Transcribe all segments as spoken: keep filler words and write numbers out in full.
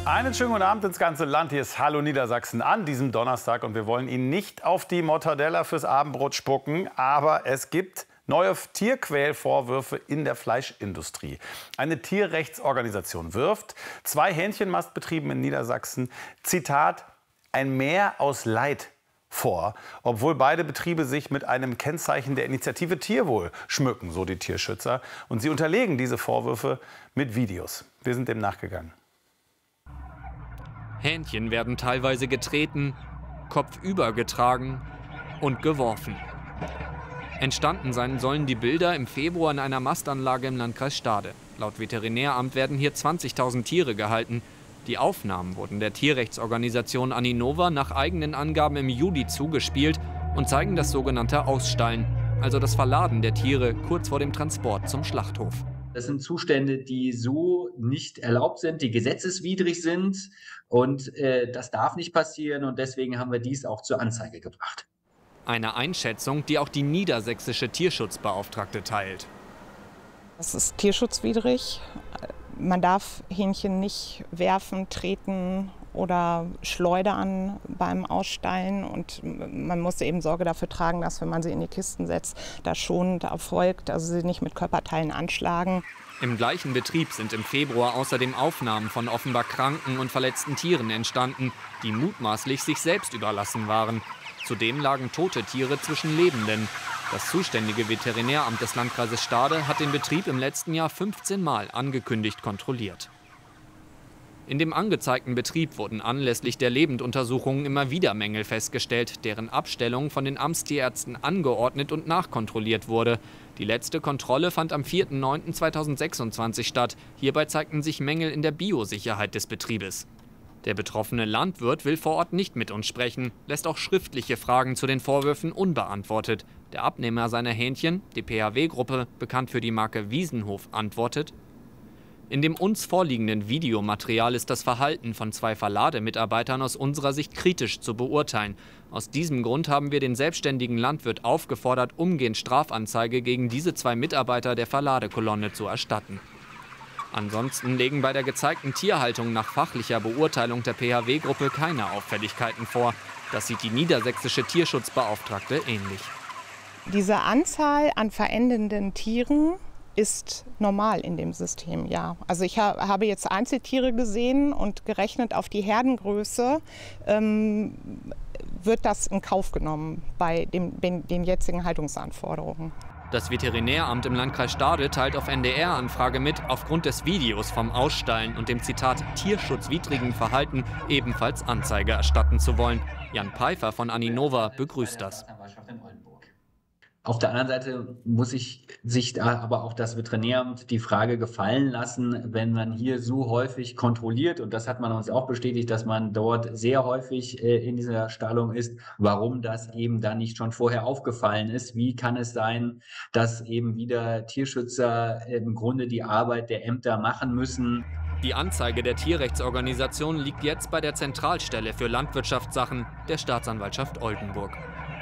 Einen schönen guten Abend ins ganze Land. Hier ist Hallo Niedersachsen an diesem Donnerstag. Und wir wollen Ihnen nicht auf die Mortadella fürs Abendbrot spucken. Aber es gibt neue Tierquälvorwürfe in der Fleischindustrie. Eine Tierrechtsorganisation wirft zwei Hähnchenmastbetrieben in Niedersachsen, Zitat, ein Meer aus Leid vor, obwohl beide Betriebe sich mit einem Kennzeichen der Initiative Tierwohl schmücken, so die Tierschützer. Und sie unterlegen diese Vorwürfe mit Videos. Wir sind dem nachgegangen. Hähnchen werden teilweise getreten, kopfüber getragen und geworfen. Entstanden sein sollen die Bilder im Februar in einer Mastanlage im Landkreis Stade. Laut Veterinäramt werden hier zwanzigtausend Tiere gehalten. Die Aufnahmen wurden der Tierrechtsorganisation Aninova nach eigenen Angaben im Juli zugespielt und zeigen das sogenannte Ausstallen, also das Verladen der Tiere kurz vor dem Transport zum Schlachthof. Das sind Zustände, die so nicht erlaubt sind, die gesetzeswidrig sind und äh, das darf nicht passieren und deswegen haben wir dies auch zur Anzeige gebracht. Eine Einschätzung, die auch die niedersächsische Tierschutzbeauftragte teilt. Das ist tierschutzwidrig. Man darf Hähnchen nicht werfen, treten oder schleudern beim Ausstallen. Und man muss eben Sorge dafür tragen, dass, wenn man sie in die Kisten setzt, das schonend erfolgt, also sie nicht mit Körperteilen anschlagen. Im gleichen Betrieb sind im Februar außerdem Aufnahmen von offenbar kranken und verletzten Tieren entstanden, die mutmaßlich sich selbst überlassen waren. Zudem lagen tote Tiere zwischen Lebenden. Das zuständige Veterinäramt des Landkreises Stade hat den Betrieb im letzten Jahr fünfzehn Mal angekündigt kontrolliert. In dem angezeigten Betrieb wurden anlässlich der Lebenduntersuchungen immer wieder Mängel festgestellt, deren Abstellung von den Amtstierärzten angeordnet und nachkontrolliert wurde. Die letzte Kontrolle fand am vierten neunten zweitausendsechsundzwanzig statt. Hierbei zeigten sich Mängel in der Biosicherheit des Betriebes. Der betroffene Landwirt will vor Ort nicht mit uns sprechen, lässt auch schriftliche Fragen zu den Vorwürfen unbeantwortet. Der Abnehmer seiner Hähnchen, die P H W-Gruppe, bekannt für die Marke Wiesenhof, antwortet: In dem uns vorliegenden Videomaterial ist das Verhalten von zwei Verlademitarbeitern aus unserer Sicht kritisch zu beurteilen. Aus diesem Grund haben wir den selbstständigen Landwirt aufgefordert, umgehend Strafanzeige gegen diese zwei Mitarbeiter der Verladekolonne zu erstatten. Ansonsten legen bei der gezeigten Tierhaltung nach fachlicher Beurteilung der P H W-Gruppe keine Auffälligkeiten vor. Das sieht die niedersächsische Tierschutzbeauftragte ähnlich. Diese Anzahl an verendenden Tieren ist normal in dem System, ja. Also ich ha habe jetzt Einzeltiere gesehen und gerechnet auf die Herdengröße ähm, wird das in Kauf genommen bei dem, den, den jetzigen Haltungsanforderungen. Das Veterinäramt im Landkreis Stade teilt auf N D R-Anfrage mit, aufgrund des Videos vom Ausstallen und dem Zitat tierschutzwidrigen Verhalten ebenfalls Anzeige erstatten zu wollen. Jan Peifer von Aninova begrüßt das. Auf der anderen Seite muss ich sich da aber auch das Veterinäramt die Frage gefallen lassen, wenn man hier so häufig kontrolliert, und das hat man uns auch bestätigt, dass man dort sehr häufig äh, in dieser Stallung ist, warum das eben dann nicht schon vorher aufgefallen ist. Wie kann es sein, dass eben wieder Tierschützer im Grunde die Arbeit der Ämter machen müssen? Die Anzeige der Tierrechtsorganisation liegt jetzt bei der Zentralstelle für Landwirtschaftssachen der Staatsanwaltschaft Oldenburg.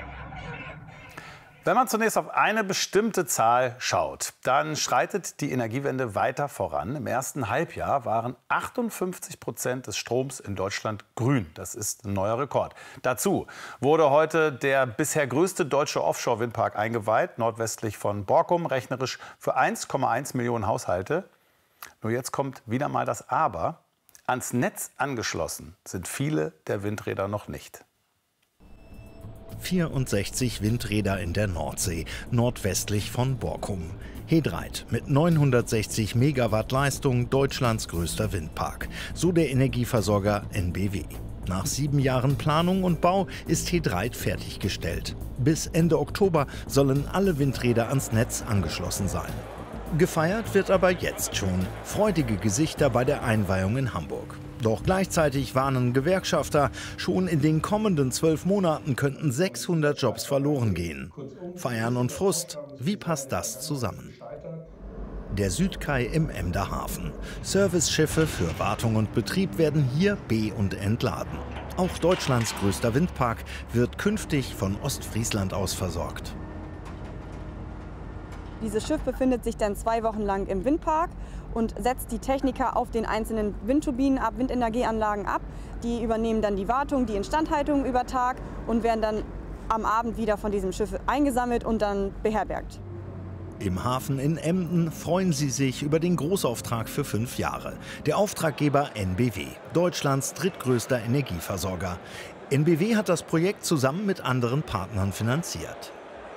Wenn man zunächst auf eine bestimmte Zahl schaut, dann schreitet die Energiewende weiter voran. Im ersten Halbjahr waren achtundfünfzig Prozent des Stroms in Deutschland grün. Das ist ein neuer Rekord. Dazu wurde heute der bisher größte deutsche Offshore-Windpark eingeweiht, nordwestlich von Borkum, rechnerisch für eins Komma eins Millionen Haushalte. Nur jetzt kommt wieder mal das Aber. Ans Netz angeschlossen sind viele der Windräder noch nicht. vierundsechzig Windräder in der Nordsee, nordwestlich von Borkum. He Dreiht mit neunhundertsechzig Megawatt Leistung, Deutschlands größter Windpark. So der Energieversorger N B W. Nach sieben Jahren Planung und Bau ist He Dreiht fertiggestellt. Bis Ende Oktober sollen alle Windräder ans Netz angeschlossen sein. Gefeiert wird aber jetzt schon. Freudige Gesichter bei der Einweihung in Hamburg. Doch gleichzeitig warnen Gewerkschafter, schon in den kommenden zwölf Monaten könnten sechshundert Jobs verloren gehen. Feiern und Frust, wie passt das zusammen? Der Südkai im Emder Hafen. Serviceschiffe für Wartung und Betrieb werden hier be- und entladen. Auch Deutschlands größter Windpark wird künftig von Ostfriesland aus versorgt. Dieses Schiff befindet sich dann zwei Wochen lang im Windpark und setzt die Techniker auf den einzelnen Windturbinen ab, Windenergieanlagen ab. Die übernehmen dann die Wartung, die Instandhaltung über Tag und werden dann am Abend wieder von diesem Schiff eingesammelt und dann beherbergt. Im Hafen in Emden freuen sie sich über den Großauftrag für fünf Jahre. Der Auftraggeber N B W, Deutschlands drittgrößter Energieversorger. N B W hat das Projekt zusammen mit anderen Partnern finanziert.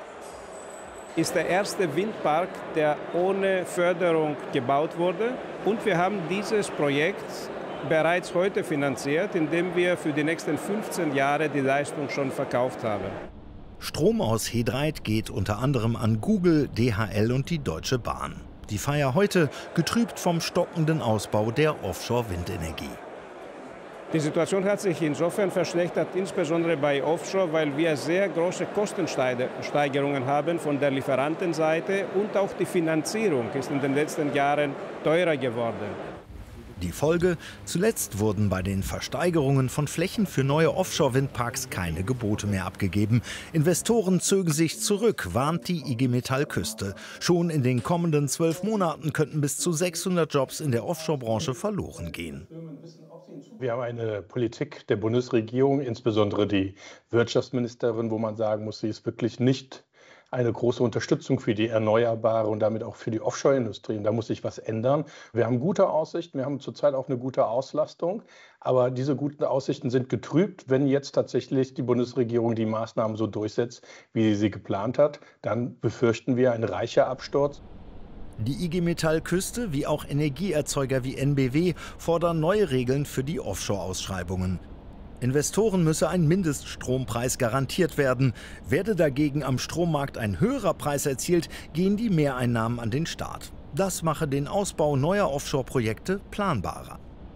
Ist der erste Windpark, der ohne Förderung gebaut wurde. Und wir haben dieses Projekt bereits heute finanziert, indem wir für die nächsten fünfzehn Jahre die Leistung schon verkauft haben. Strom aus He-Dreit geht unter anderem an Google, D H L und die Deutsche Bahn. Die Feier heute getrübt vom stockenden Ausbau der Offshore-Windenergie. Die Situation hat sich insofern verschlechtert, insbesondere bei Offshore, weil wir sehr große Kostensteigerungen haben von der Lieferantenseite und auch die Finanzierung ist in den letzten Jahren teurer geworden. Die Folge: Zuletzt wurden bei den Versteigerungen von Flächen für neue Offshore-Windparks keine Gebote mehr abgegeben. Investoren zögen sich zurück, warnt die I G Metall Küste. Schon in den kommenden zwölf Monaten könnten bis zu sechshundert Jobs in der Offshore-Branche verloren gehen. Wir haben eine Politik der Bundesregierung, insbesondere die Wirtschaftsministerin, wo man sagen muss, sie ist wirklich nicht eine große Unterstützung für die Erneuerbare und damit auch für die Offshore-Industrie. Und da muss sich was ändern. Wir haben gute Aussichten, wir haben zurzeit auch eine gute Auslastung. Aber diese guten Aussichten sind getrübt, wenn jetzt tatsächlich die Bundesregierung die Maßnahmen so durchsetzt, wie sie sie geplant hat. Dann befürchten wir einen reicher Absturz. Die I G Metall Küste wie auch Energieerzeuger wie N B W fordern neue Regeln für die Offshore-Ausschreibungen. Investoren müsse ein Mindeststrompreis garantiert werden. Werde dagegen am Strommarkt ein höherer Preis erzielt, gehen die Mehreinnahmen an den Staat. Das mache den Ausbau neuer Offshore-Projekte planbarer.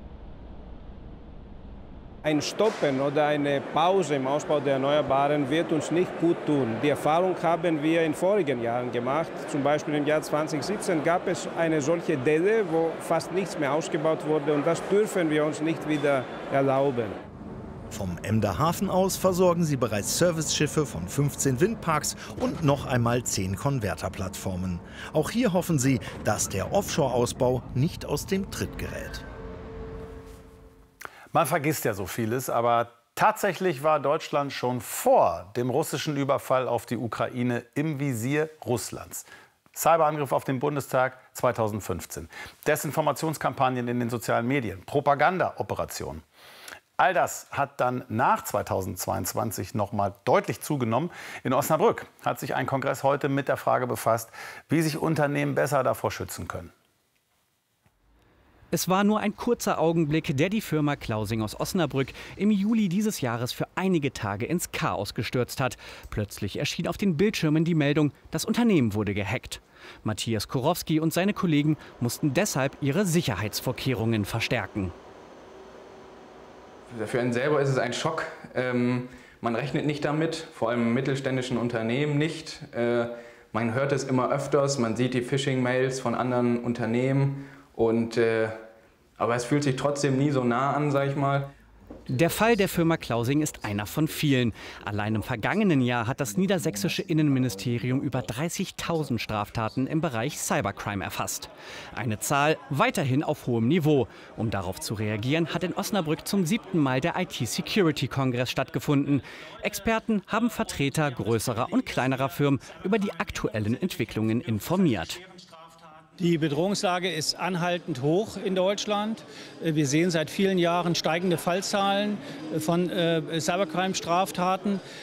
Ein Stoppen oder eine Pause im Ausbau der Erneuerbaren wird uns nicht gut tun. Die Erfahrung haben wir in vorigen Jahren gemacht. Zum Beispiel im Jahr zweitausendsiebzehn gab es eine solche Delle, wo fast nichts mehr ausgebaut wurde. Und das dürfen wir uns nicht wieder erlauben. Vom Emder Hafen aus versorgen sie bereits Serviceschiffe von fünfzehn Windparks und noch einmal zehn Konverterplattformen. Auch hier hoffen sie, dass der Offshore-Ausbau nicht aus dem Tritt gerät. Man vergisst ja so vieles, aber tatsächlich war Deutschland schon vor dem russischen Überfall auf die Ukraine im Visier Russlands. Cyberangriff auf den Bundestag zweitausendfünfzehn, Desinformationskampagnen in den sozialen Medien, Propagandaoperationen. All das hat dann nach zweitausendzweiundzwanzig noch mal deutlich zugenommen. In Osnabrück hat sich ein Kongress heute mit der Frage befasst, wie sich Unternehmen besser davor schützen können. Es war nur ein kurzer Augenblick, der die Firma Klausing aus Osnabrück im Juli dieses Jahres für einige Tage ins Chaos gestürzt hat. Plötzlich erschien auf den Bildschirmen die Meldung, das Unternehmen wurde gehackt. Matthias Kurowski und seine Kollegen mussten deshalb ihre Sicherheitsvorkehrungen verstärken. Für einen selber ist es ein Schock. Ähm, man rechnet nicht damit, vor allem im mittelständischen Unternehmen nicht. Äh, man hört es immer öfters, man sieht die Phishing-Mails von anderen Unternehmen. Und, äh, aber es fühlt sich trotzdem nie so nah an, sag ich mal. Der Fall der Firma Klausing ist einer von vielen. Allein im vergangenen Jahr hat das niedersächsische Innenministerium über dreißigtausend Straftaten im Bereich Cybercrime erfasst. Eine Zahl weiterhin auf hohem Niveau. Um darauf zu reagieren, hat in Osnabrück zum siebten Mal der I T-Security-Kongress stattgefunden. Experten haben Vertreter größerer und kleinerer Firmen über die aktuellen Entwicklungen informiert. Die Bedrohungslage ist anhaltend hoch in Deutschland. Wir sehen seit vielen Jahren steigende Fallzahlen von Cybercrime-Straftaten.